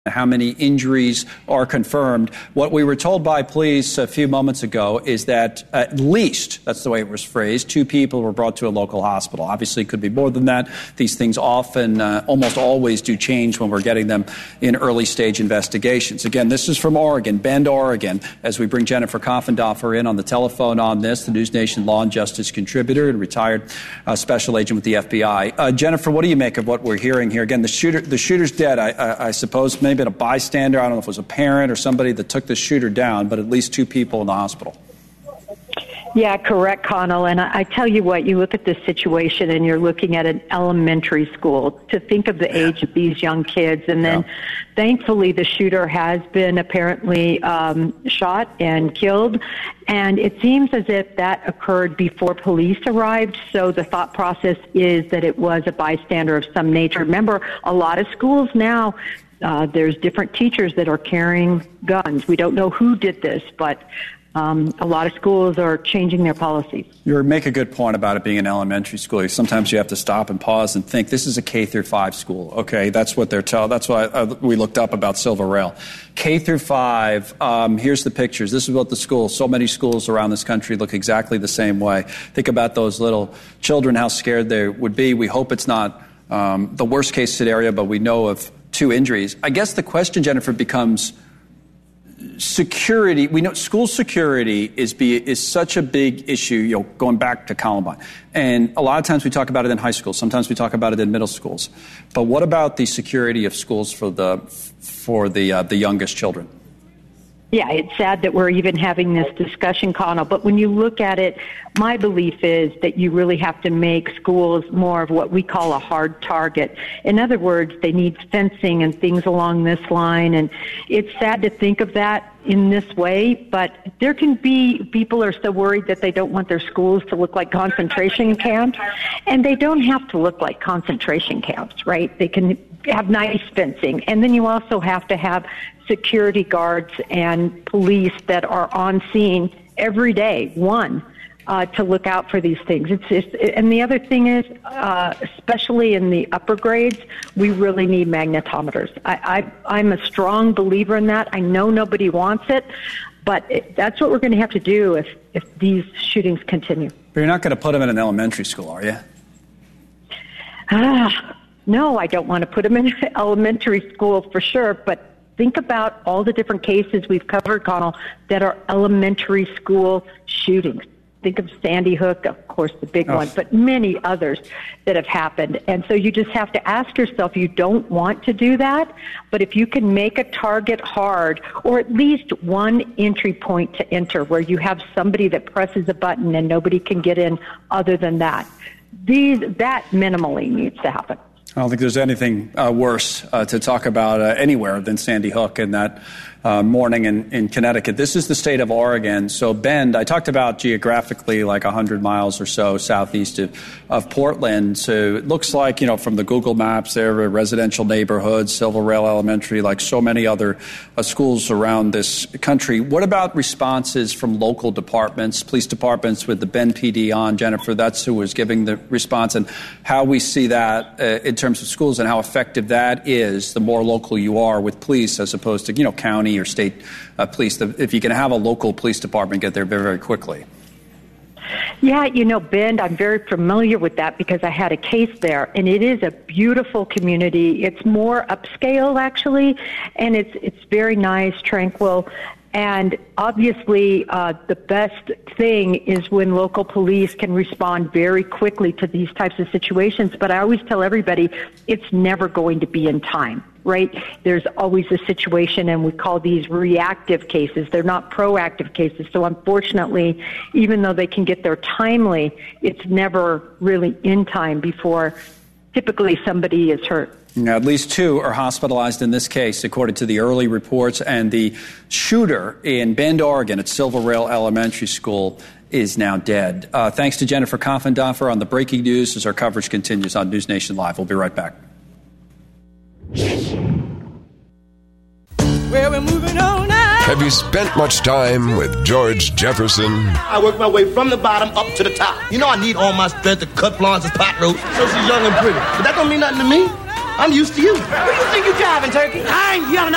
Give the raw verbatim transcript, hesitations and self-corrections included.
how many injuries are confirmed. What we were told by police a few moments ago is that at least, that's the way it was phrased, two people were brought to a local hospital. Obviously, it could be more than that. These things often, uh, almost always do change when we're getting them in early stage investigations. Again, this is from Oregon, Bend, Oregon, as we bring Jennifer Coffindoffer in on the telephone on this, the News Nation law and justice contributor and retired uh, special agent with the F B I. Uh, Jennifer, what do you make of what we're hearing here? Again, the shooter, the shooter's dead, I, I, I suppose, maybe been a bystander. I don't know if it was a parent or somebody that took the shooter down, but at least two people in the hospital. Yeah, correct, Connell. And I, I tell you what, you look at this situation and you're looking at an elementary school. To think of the age of these young kids, and then yeah. thankfully the shooter has been apparently um, shot and killed. And it seems as if that occurred before police arrived. So the thought process is that it was a bystander of some nature. Remember, a lot of schools now, Uh, there's different teachers that are carrying guns. We don't know who did this, but um, a lot of schools are changing their policies. You make a good point about it being an elementary school. Sometimes you have to stop and pause and think, this is a K through five school. Okay, that's what they're telling. That's why I, we looked up about Silver Rail. K through five, um, here's the pictures. This is what the school, so many schools around this country look exactly the same way. Think about those little children, how scared they would be. We hope it's not um, the worst case scenario, but we know of two injuries. I guess the question, Jennifer, becomes security. We know school security is be, is such a big issue, you know, going back to Columbine. And a lot of times we talk about it in high schools. Sometimes we talk about it in middle schools. But what about the security of schools for the for the uh, the youngest children? Yeah, it's sad that we're even having this discussion, Connell, but when you look at it, my belief is that you really have to make schools more of what we call a hard target. In other words, they need fencing and things along this line, and it's sad to think of that in this way, but there can be people are so worried that they don't want their schools to look like concentration camps, and they don't have to look like concentration camps, right? They can have nice fencing, and then you also have to have security guards and police that are on scene every day, one, uh, to look out for these things. It's just, and the other thing is, uh, especially in the upper grades, we really need magnetometers. I, I, I'm a strong believer in that. I know nobody wants it, but it, that's what we're going to have to do if, if these shootings continue. But you're not going to put them in an elementary school, are you? Ah, no, I don't want to put them in elementary school for sure, but think about all the different cases we've covered, Connell, that are elementary school shootings. Think of Sandy Hook, of course, the big oh. one, but many others that have happened. And so you just have to ask yourself, you don't want to do that, but if you can make a target hard, or at least one entry point to enter where you have somebody that presses a button and nobody can get in other than that, these that minimally needs to happen. I don't think there's anything uh, worse uh, to talk about uh, anywhere than Sandy Hook and that uh, morning in, in Connecticut. This is the state of Oregon. So Bend, I talked about geographically like one hundred miles or so southeast of, of Portland. So it looks like, you know, from the Google Maps there, a residential neighborhoods, Silver Rail Elementary, like so many other uh, schools around this country. What about responses from local departments, police departments with the Bend P D on? Jennifer, that's who was giving the response, and how we see that uh, in terms of schools and how effective that is, the more local you are with police as opposed to, you know, county or state uh, police. If you can have a local police department get there very, very quickly. Yeah, you know, Bend, I'm very familiar with that because I had a case there, and it is a beautiful community. It's more upscale, actually, and it's it's very nice, tranquil. And obviously, uh, the best thing is when local police can respond very quickly to these types of situations. But I always tell everybody, it's never going to be in time, right? There's always a situation, and we call these reactive cases. They're not proactive cases. So unfortunately, even though they can get there timely, it's never really in time before typically somebody is hurt. Now, at least two are hospitalized in this case, according to the early reports, and the shooter in Bend, Oregon at Silver Rail Elementary School is now dead. Uh, thanks to Jennifer Coffindoffer on the breaking news as our coverage continues on News Nation Live. We'll be right back. Well, we're moving on now. Have you spent much time with George Jefferson? I work my way from the bottom up to the top. You know I need all my strength to cut Florence's pot roast so she's young and pretty. But that don't mean nothing to me. I'm used to you. Where you think you're driving, Turkey? I ain't yelling.